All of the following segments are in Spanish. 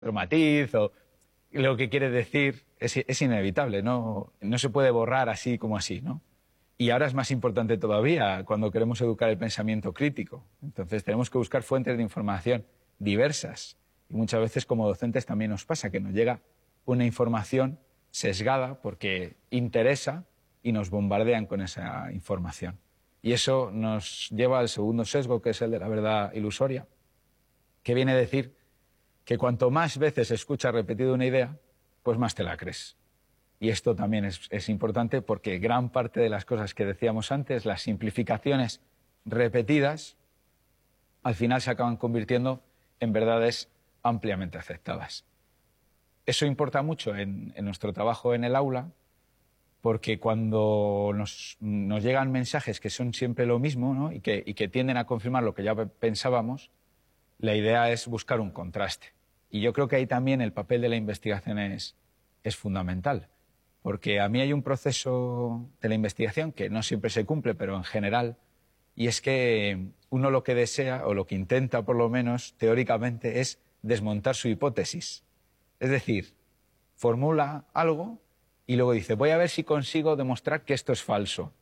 otro matiz o lo que quiere decir es inevitable, no se puede borrar así como así, ¿no? Y ahora es más importante todavía cuando queremos educar el pensamiento crítico. Entonces tenemos que buscar fuentes de información diversas. Y muchas veces como docentes también nos pasa que nos llega una información sesgada porque interesa y nos bombardean con esa información. Y eso nos lleva al segundo sesgo, que es el de la verdad ilusoria, que viene a decir que cuanto más veces escuchas repetido una idea, pues más te la crees. Y esto también es importante porque gran parte de las cosas que decíamos antes, las simplificaciones repetidas, al final se acaban convirtiendo en verdades ampliamente aceptadas. Eso importa mucho en nuestro trabajo en el aula, porque cuando nos llegan mensajes que son siempre lo mismo, ¿no? y que tienden a confirmar lo que ya pensábamos, la idea es buscar un contraste. Y yo creo que ahí también el papel de la investigación es fundamental. Porque a mí hay un proceso de la investigación que no siempre se cumple, pero en general, y es que uno lo que desea, o lo que intenta por lo menos teóricamente, es desmontar su hipótesis. Es decir, formula algo y luego dice, voy a ver si consigo demostrar que esto es falso.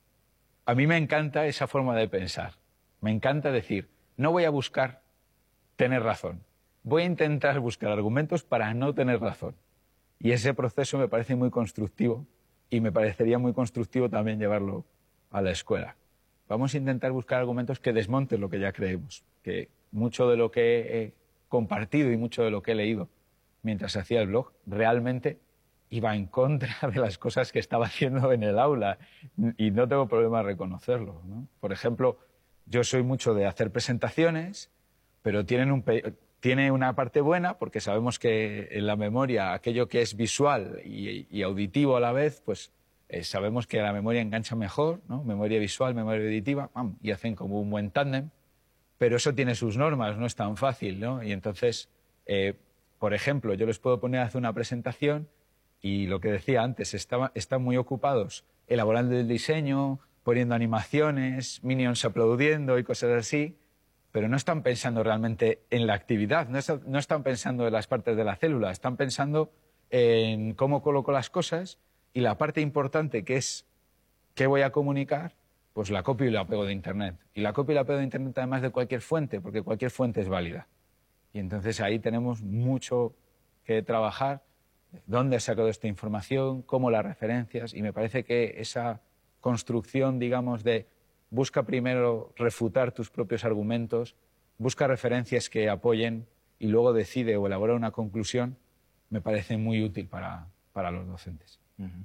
A mí me encanta esa forma de pensar. Me encanta decir, no voy a buscar tener razón. Voy a intentar buscar argumentos para no tener razón. Y ese proceso me parece muy constructivo y me parecería muy constructivo también llevarlo a la escuela. Vamos a intentar buscar argumentos que desmonten lo que ya creemos, que mucho de lo que he compartido y mucho de lo que he leído mientras hacía el blog realmente iba en contra de las cosas que estaba haciendo en el aula y no tengo problema en reconocerlo, ¿no? Por ejemplo, yo soy mucho de hacer presentaciones, pero tiene una parte buena porque sabemos que en la memoria aquello que es visual y auditivo a la vez, pues sabemos que la memoria engancha mejor, ¿no? Memoria visual, memoria auditiva, y hacen como un buen tándem, pero eso tiene sus normas, no es tan fácil, ¿no? Y entonces, por ejemplo, yo les puedo poner a hacer una presentación y lo que decía antes, están muy ocupados elaborando el diseño, poniendo animaciones, minions aplaudiendo y cosas así, pero no están pensando realmente en la actividad, no están pensando en las partes de la célula, están pensando en cómo coloco las cosas y la parte importante que es qué voy a comunicar, pues la copio y la pego de Internet. Y la copio y la pego de Internet además de cualquier fuente, porque cualquier fuente es válida. Y entonces ahí tenemos mucho que trabajar, dónde he sacado esta información, cómo las referencias, y me parece que esa construcción, digamos, de busca primero refutar tus propios argumentos, busca referencias que apoyen y luego decide o elabora una conclusión, me parece muy útil para los docentes.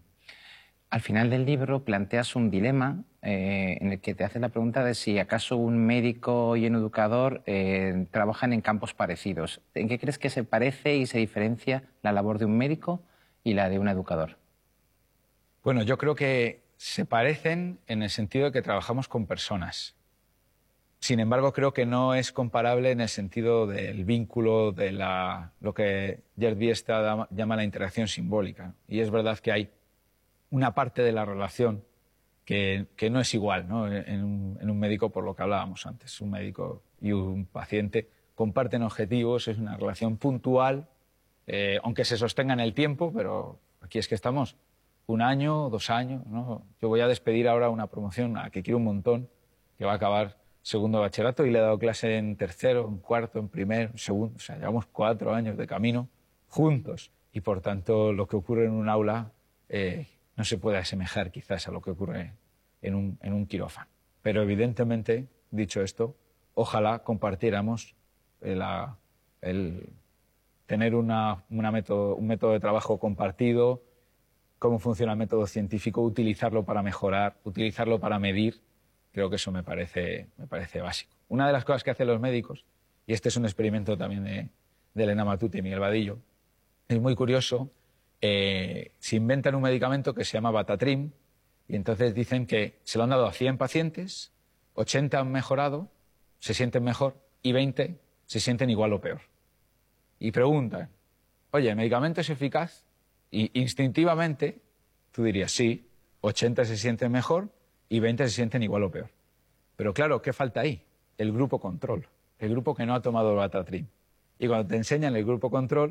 Al final del libro planteas un dilema en el que te haces la pregunta de si acaso un médico y un educador trabajan en campos parecidos. ¿En qué crees que se parece y se diferencia la labor de un médico y la de un educador? Bueno, yo creo que se parecen en el sentido de que trabajamos con personas. Sin embargo, creo que no es comparable en el sentido del vínculo, de lo que Gerd Biesta llama la interacción simbólica. Y es verdad que hay una parte de la relación que no es igual, ¿no? En un médico, por lo que hablábamos antes. Un médico y un paciente comparten objetivos, es una relación puntual, aunque se sostenga en el tiempo, pero aquí es que estamos 1 año, 2 años, ¿no? Yo voy a despedir ahora una promoción a la que quiero un montón, que va a acabar segundo de bachillerato y le he dado clase en tercero, en cuarto, en primero, en segundo. O sea, llevamos 4 años de camino juntos y, por tanto, lo que ocurre en un aula no se puede asemejar quizás a lo que ocurre en un quirófano. Pero, evidentemente, dicho esto, ojalá compartiéramos el tener un método de trabajo compartido, cómo funciona el método científico, utilizarlo para mejorar, utilizarlo para medir. Creo que eso me parece básico. Una de las cosas que hacen los médicos, y este es un experimento también de Elena Matute y Miguel Vadillo, es muy curioso, se inventan un medicamento que se llama Batatrim y entonces dicen que se lo han dado a 100 pacientes, 80 han mejorado, se sienten mejor y 20 se sienten igual o peor. Y preguntan, oye, ¿el medicamento es eficaz? Y instintivamente tú dirías, sí, 80 se sienten mejor y 20 se sienten igual o peor. Pero claro, ¿qué falta ahí? El grupo control, el grupo que no ha tomado el Batatrim. Y cuando te enseñan el grupo control,